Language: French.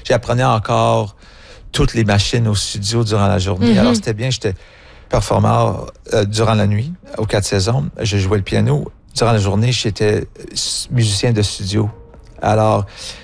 j'apprenais encore toutes les machines au studio durant la journée. Mm-hmm. Alors, c'était bien, j'étais performeur durant la nuit, aux 4 saisons. Je jouais le piano. Durant la journée, j'étais musicien de studio. Alors,